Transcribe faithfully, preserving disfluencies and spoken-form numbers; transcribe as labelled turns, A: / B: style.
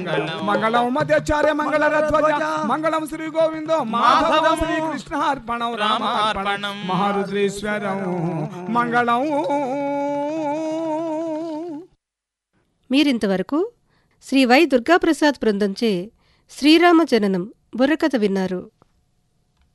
A: మంగళం మధ్యాచార్య మంగళ రధ్వజ మంగళం శ్రీ గోవిందో మాధవం శ్రీ కృష్ణార్పణం రామార్పణం మహారుద్రేశ్వరం మంగళం.
B: మీరింతవరకు శ్రీ వై దుర్గాప్రసాద్ బృందంచే శ్రీరామ జననం బుర్రకథ విన్నారు.